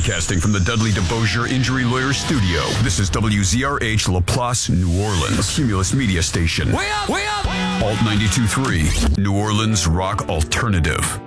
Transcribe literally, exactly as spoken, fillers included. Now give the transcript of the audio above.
Broadcasting from the Dudley DeBosier Injury Lawyer Studio, this is W Z R H LaPlace, New Orleans, a Cumulus Media Station. Way up, way up! Alt ninety-two point three, New Orleans Rock Alternative.